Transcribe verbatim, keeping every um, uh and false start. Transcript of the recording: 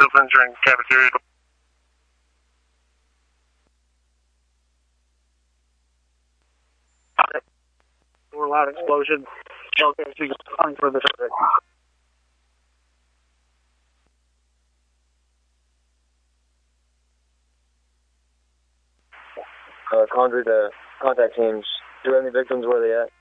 citizens during cafeteria. Or loud explosion. Okay, so you're calling for the subject. Uh, Condra to contact teams. Do we have any victims? Where are they at?